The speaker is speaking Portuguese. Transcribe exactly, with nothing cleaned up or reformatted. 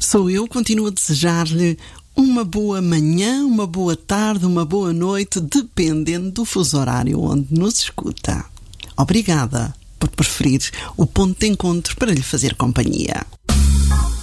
sou eu, continuo a desejar-lhe uma boa manhã, uma boa tarde, uma boa noite, dependendo do fuso horário onde nos escuta. Obrigada por preferir o ponto de encontro para lhe fazer companhia.